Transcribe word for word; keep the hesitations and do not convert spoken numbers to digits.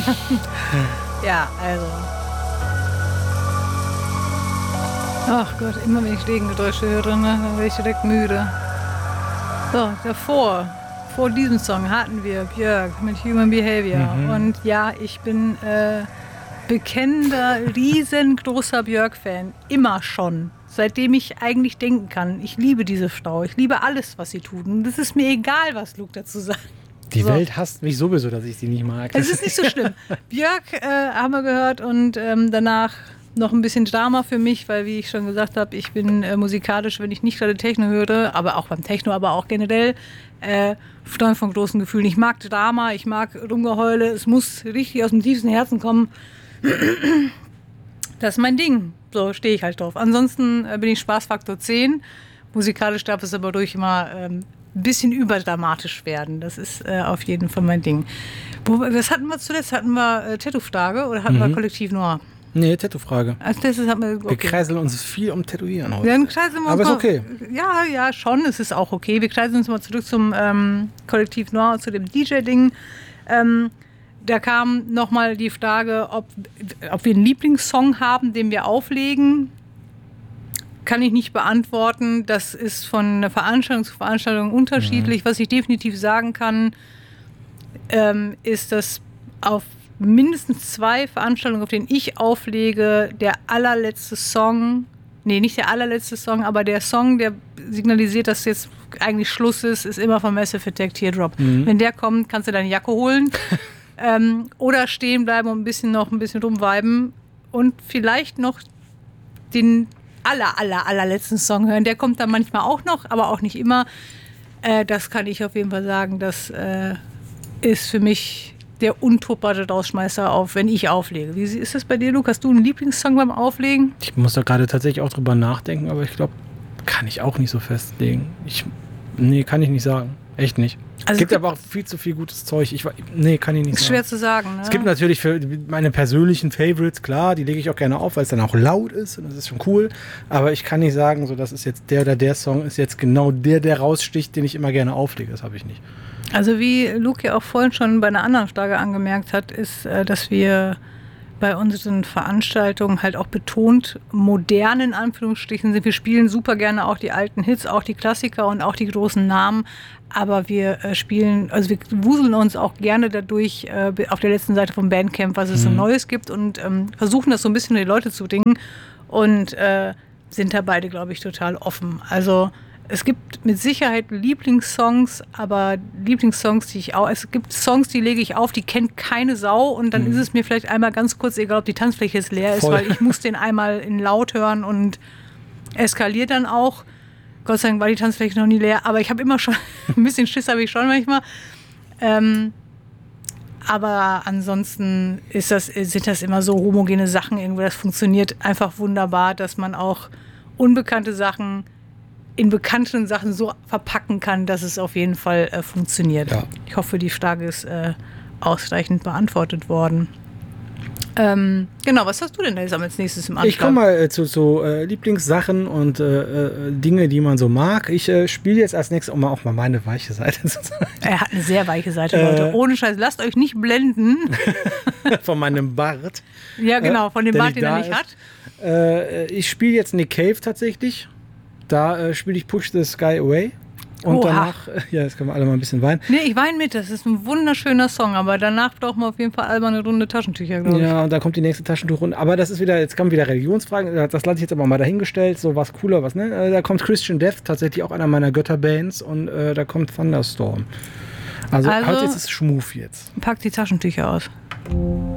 Ja, also. Ach Gott, immer wenn ich Regengeräusche höre, ne, dann werde ich direkt müde. So, davor, vor diesem Song hatten wir Björk mit Human Behavior. Mhm. Und ja, ich bin äh, bekennender, riesengroßer Björk-Fan. Immer schon. Seitdem ich eigentlich denken kann. Ich liebe diese Frau. Ich liebe alles, was sie tut. Und es ist mir egal, was Luke dazu sagt. Die so. Welt hasst mich sowieso, dass ich sie nicht mag. Es ist nicht so schlimm. Björk äh, haben wir gehört und ähm, danach noch ein bisschen Drama für mich, weil, wie ich schon gesagt habe, ich bin äh, musikalisch, wenn ich nicht gerade Techno höre, aber auch beim Techno, aber auch generell, äh, Freund von großen Gefühlen. Ich mag Drama, ich mag Rumgeheule. Es muss richtig aus dem tiefsten Herzen kommen. Das ist mein Ding. So stehe ich halt drauf. Ansonsten äh, bin ich Spaßfaktor zehn. Musikalisch darf es aber durch immer ähm, ein bisschen überdramatisch werden. Das ist äh, auf jeden Fall mein Ding. Wo, was hatten wir zuletzt? Hatten wir äh, Tattoo-Frage oder hatten mhm. wir Kollektiv Noir? Nee, Tattoo-Frage. Als letztes hatten wir, okay. Wir kreiseln uns viel um Tätowieren heute. Dann kreiseln wir uns aber ist mal, okay. Ja, ja, schon. Es ist auch okay. Wir kreiseln uns mal zurück zum ähm, Kollektiv Noir, zu dem D J-Ding. Ähm, da kam nochmal die Frage, ob, ob wir einen Lieblingssong haben, den wir auflegen. Kann ich nicht beantworten. Das ist von Veranstaltung zu Veranstaltung unterschiedlich. Mhm. Was ich definitiv sagen kann, ähm, ist, dass auf mindestens zwei Veranstaltungen, auf denen ich auflege, der allerletzte Song, nee, nicht der allerletzte Song, aber der Song, der signalisiert, dass jetzt eigentlich Schluss ist, ist immer von Massive Attack Teardrop. Mhm. Wenn der kommt, kannst du deine Jacke holen ähm, oder stehen bleiben und ein bisschen noch ein bisschen rumviben und vielleicht noch den aller, aller, allerletzten Song hören. Der kommt dann manchmal auch noch, aber auch nicht immer. Äh, das kann ich auf jeden Fall sagen, das äh, ist für mich der untupperte Rausschmeißer auf, wenn ich auflege. Wie ist das bei dir, Luke? Hast du einen Lieblingssong beim Auflegen? Ich muss da gerade tatsächlich auch drüber nachdenken, aber ich glaube, kann ich auch nicht so festlegen. Ich, nee, kann ich nicht sagen. Echt nicht. Also es gibt, gibt aber auch viel zu viel gutes Zeug. Ich, nee, kann ich nicht ist sagen. Schwer zu sagen. Ne? Es gibt natürlich für meine persönlichen Favorites, klar, die lege ich auch gerne auf, weil es dann auch laut ist und das ist schon cool. Aber ich kann nicht sagen, so, das ist jetzt der oder der Song ist jetzt genau der, der raussticht, den ich immer gerne auflege. Das habe ich nicht. Also wie Luke ja auch vorhin schon bei einer anderen Frage angemerkt hat, ist, dass wir bei unseren Veranstaltungen halt auch betont modern in Anführungsstrichen sind. Wir spielen super gerne auch die alten Hits, auch die Klassiker und auch die großen Namen, aber wir äh, spielen, also wir wuseln uns auch gerne dadurch äh, auf der letzten Seite vom Bandcamp, was es mhm. so Neues gibt und ähm, versuchen das so ein bisschen in die Leute zu bringen und äh, sind da beide, glaube ich, total offen. Also es gibt mit Sicherheit Lieblingssongs, aber Lieblingssongs, die ich auch, es gibt Songs, die lege ich auf, die kennt keine Sau und dann mhm. ist es mir vielleicht einmal ganz kurz egal, ob die Tanzfläche jetzt leer ist, Voll. Weil ich muss den einmal in laut hören und eskaliert dann auch. Gott sei Dank war die Tanzfläche noch nie leer, aber ich habe immer schon, ein bisschen Schiss habe ich schon manchmal. Ähm, aber ansonsten ist das, sind das immer so homogene Sachen irgendwo, das funktioniert einfach wunderbar, dass man auch unbekannte Sachen in bekannten Sachen so verpacken kann, dass es auf jeden Fall äh, funktioniert. Ja. Ich hoffe, die Frage ist äh, ausreichend beantwortet worden. Ähm, genau, was hast du denn da jetzt als nächstes im Anschlag? Ich komme mal äh, zu, zu äh, Lieblingssachen und äh, äh, Dinge, die man so mag. Ich äh, spiele jetzt als nächstes, um auch mal meine weiche Seite zu zeigen. Er hat eine sehr weiche Seite, Leute. Äh, Ohne Scheiß, lasst euch nicht blenden. Von meinem Bart. Ja, genau, von dem Bart, den er nicht hat. Äh, ich spiele jetzt Nick Cave tatsächlich. Da äh, spiele ich Push the Sky Away. Und Oha. danach, äh, ja, jetzt können wir alle mal ein bisschen weinen. Nee, ich weine mit, das ist ein wunderschöner Song, aber danach brauchen wir auf jeden Fall alberne Runde Taschentücher, glaube ich. Ja, und da kommt die nächste Taschentuchrunde. Aber das ist wieder, jetzt kommen wieder Religionsfragen, das lasse ich jetzt aber mal dahingestellt, so was cooler, was, ne? Da kommt Christian Death, tatsächlich auch einer meiner Götterbands, und äh, da kommt Thunderstorm. Also, also halt jetzt ist Schmuf jetzt. Pack die Taschentücher aus.